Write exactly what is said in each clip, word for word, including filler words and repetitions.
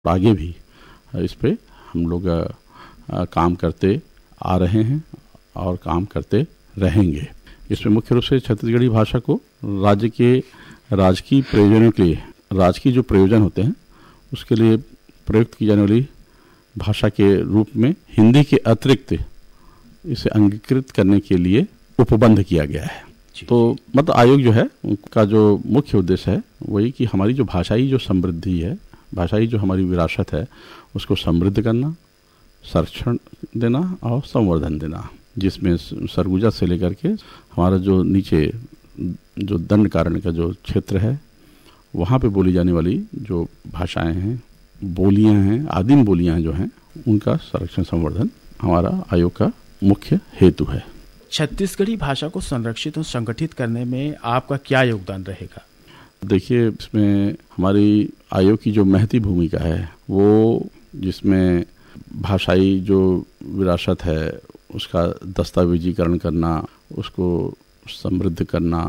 आगे भी इस पे हम लोग काम करते आ रहे हैं और काम करते रहेंगे। इसमें मुख्य रूप से छत्तीसगढ़ी भाषा को राज्य के राजकीय प्रयोजनों के लिए, राजकीय जो प्रयोजन होते हैं उसके लिए प्रयुक्त की जाने वाली भाषा के रूप में हिंदी के अतिरिक्त इसे अंगीकृत करने के लिए उपबंध किया गया है। तो मतलब आयोग जो है उनका जो मुख्य उद्देश्य है वही कि हमारी जो भाषाई जो समृद्धि है, भाषाई जो हमारी विरासत है उसको समृद्ध करना, संरक्षण देना और संवर्धन देना, जिसमें सरगुजा से लेकर के हमारा जो नीचे जो दंड कारण्य का जो क्षेत्र है वहाँ पे बोली जाने वाली जो भाषाएं हैं, बोलियां हैं, आदिम बोलियां जो हैं, उनका संरक्षण संवर्धन हमारा आयोग का मुख्य हेतु है। छत्तीसगढ़ी भाषा को संरक्षित और संगठित करने में आपका क्या योगदान रहेगा? देखिए, इसमें हमारी आयोग की जो महती भूमिका है वो, जिसमें भाषाई जो विरासत है उसका दस्तावेजीकरण करना, उसको समृद्ध करना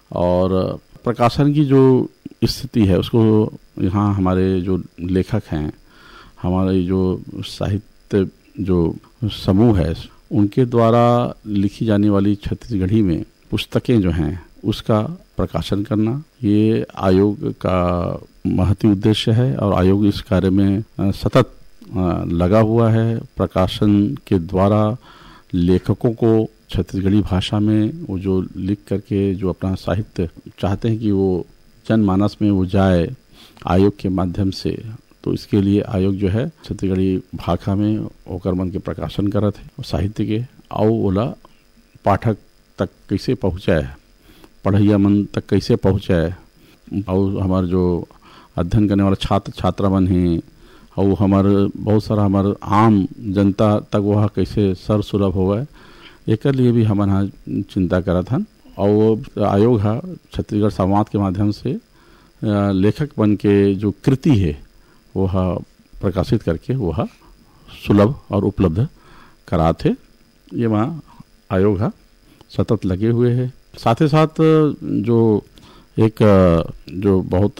और प्रकाशन की जो स्थिति है उसको यहाँ हमारे जो लेखक हैं, हमारे जो साहित्य जो समूह है उनके द्वारा लिखी जाने वाली छत्तीसगढ़ी में पुस्तकें जो हैं उसका प्रकाशन करना, ये आयोग का महती उद्देश्य है और आयोग इस कार्य में सतत लगा हुआ है। प्रकाशन के द्वारा लेखकों को छत्तीसगढ़ी भाषा में वो जो लिख करके जो अपना साहित्य चाहते हैं कि वो जनमानस में वो जाए आयोग के माध्यम से, तो इसके लिए आयोग जो है छत्तीसगढ़ी भाषा में ओकर मन के प्रकाशन करत है और साहित्य के आओ ओला पाठक तक कैसे पहुँचाए, पढ़ैया मन तक कैसे पहुँचाए, और हमारे जो अध्ययन करने वाला छात्र छात्रा मन हैं और हमारे बहुत सारा हमारे आम जनता तक वह कैसे सर सुलभ होगा, एक लिए भी हम यहाँ चिंता करत हन। और आयोग है छत्तीसगढ़ संवाद के माध्यम से लेखक बन के जो कृति है वह प्रकाशित करके वह सुलभ और उपलब्ध कराते। ये वहाँ आयोग है सतत लगे हुए है। साथ ही साथ जो एक जो बहुत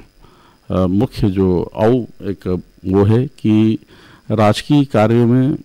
मुख्य जो औ एक वो है कि राजकीय कार्यों में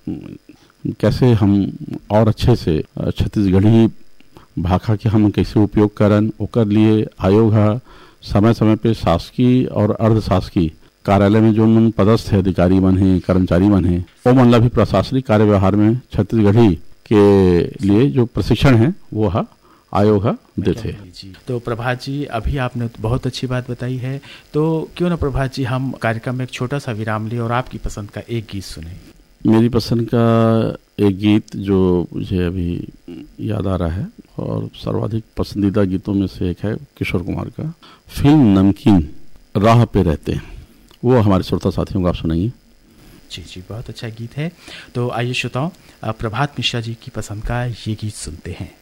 कैसे हम और अच्छे से छत्तीसगढ़ी भाषा के हम कैसे उपयोग करन, ओकर लिए आयोग है समय समय पे शासकीय और अर्ध शासकीय कार्यालय में जो मन पदस्थ है अधिकारी मन है, कर्मचारी मन है, वो मन ला भी प्रशासनिक कार्य व्यवहार में छत्तीसगढ़ी के लिए जो प्रशिक्षण है वो है आयोग है देते। तो प्रभात जी, अभी आपने बहुत अच्छी बात बताई है, तो क्यों ना प्रभात जी हम कार्यक्रम में एक छोटा सा विराम लें और आपकी पसंद का एक गीत सुने। मेरी पसंद का एक गीत जो मुझे अभी याद आ रहा है और सर्वाधिक पसंदीदा गीतों में से एक है किशोर कुमार का, फिल्म नमकीन राह पे रहते हैं, वो हमारे श्रोता साथियों को आप सुनाइए। जी जी, बहुत अच्छा गीत है। तो आइए श्रोताओं, प्रभात मिश्रा जी की पसंद का ये गीत सुनते हैं।